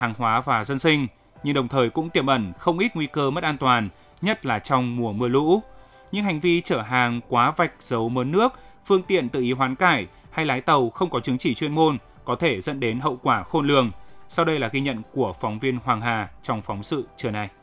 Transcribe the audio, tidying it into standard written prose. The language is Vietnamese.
hàng hóa và dân sinh, nhưng đồng thời cũng tiềm ẩn không ít nguy cơ mất an toàn, nhất là trong mùa mưa lũ. Những hành vi chở hàng quá vạch dấu mớn nước, phương tiện tự ý hoán cải hay lái tàu không có chứng chỉ chuyên môn có thể dẫn đến hậu quả khôn lường. Sau đây là ghi nhận của phóng viên Hoàng Hà trong phóng sự trưa nay.